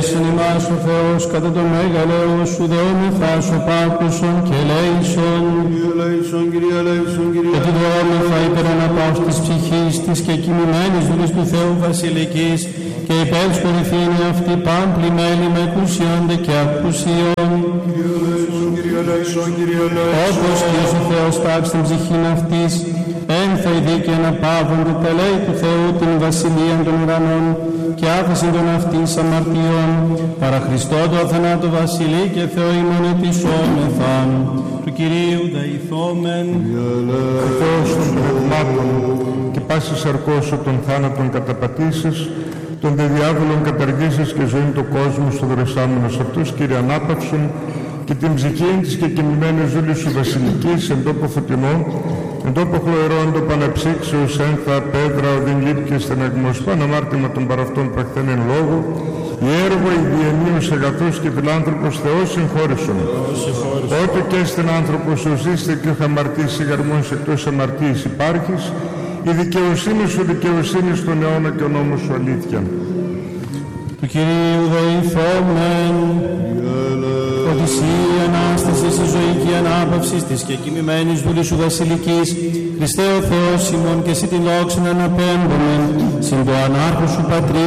ελέησον ημάς ο Θεός κατά το μέγαλο σου δόμεθα σου πάκουσον και ελέησον. Κύριε ελέησον, Κύριε ελέησον, Κύριε Και του δόμεθα υπέρ αναπαύς της ψυχής της και κοιμημένης δούλης του Θεού Βασιλικής και υπέρ της κορυφήνη αυτή πάμπλη μέλη με εκουσιόνται και ακουσιών. Κύριε ελέησον, Κύριε ελέησον, Κύριε ελέησον. Όπως Κύριος ο Θεός τάξει την ψυχήν αυτής, ένθα η δίκαια να πάβονται τα λέει του Θεού την βασιλεία των ουρανών και άφησαν τον αυτήν αμαρτιών. Παρά Χριστό το θανάτο βασιλεί και Θεό ημών ετισόμεθα. Του Κυρίου δεηθόμεν. Ο Θεός των πνευμάτων και πάσης αρκώσου των θάνατων καταπατήσεις, των δε διάβολων καταργήσεις και ζωήν του κόσμου στο δροσάμενος αυτούς, Κύριε ανάπαυσον και την ψυχή της και κοιμημένης δούλης σου βασιλικής εν τόπο φωτεινό, εν τόπο χλωερό, εν τόπο αναψύξεως, ένθα, πέδρα, οδύν λύπκες, στεναγμός, παναμάρτημα των παραυτών πραχθέν εν λόγω, η έργο, η διενίους αγαθός και φιλάνθρωπος Θεός συγχώρεσον. Ότε και στην άνθρωπος ο ζήστε και ο αμαρτής η γαρμόνης εκτός αμαρτίας υπάρχεις, η δικαιοσύνη σου δικαιοσύνη στον αιώνα και ο νόμος σου αλήθεια. Του Κυρίου δεηθόμεν. Ότι εσύ η Ανάσταση, η ζωή και η ανάπαυση της και κοιμημένης δούλης σου βασιλικής, Χριστέ ο Θεός ημών και εσύ την δόξα να αναπέμπομεν, συν το ανάρχο σου Πατρί,